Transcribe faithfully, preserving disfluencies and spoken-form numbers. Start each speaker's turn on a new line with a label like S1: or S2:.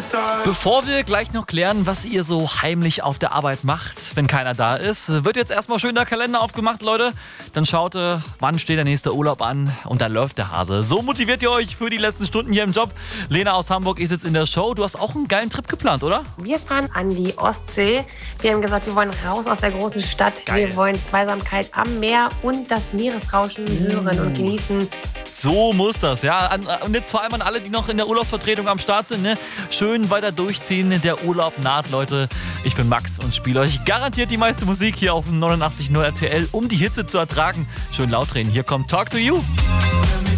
S1: Bevor wir gleich noch klären, was ihr so heimlich auf der Arbeit macht, wenn keiner da ist, wird jetzt erstmal schön der Kalender aufgemacht, Leute. Dann schaut, äh, wann steht der nächste Urlaub an und da läuft der Hase. So motiviert ihr euch für die letzten Stunden hier im Job. Lena aus Hamburg ist jetzt in der Show. Du hast auch einen geilen Trip geplant, oder?
S2: Wir fahren an die Ostsee. Wir haben gesagt, wir wollen raus aus der großen Stadt.
S1: Geil.
S2: Wir wollen Zweisamkeit am Meer und das Meeresrauschen hören und genießen.
S1: So muss das, ja. Und jetzt vor allem an alle, die noch in der Urlaubsvertretung am Start sind, ne? Schön weiter durchziehen. Der Urlaub naht, Leute. Ich bin Max und spiele euch garantiert die meiste Musik hier auf dem neunundachtzig Komma null R T L, um die Hitze zu ertragen. Schön laut drehen. Hier kommt Talk to You.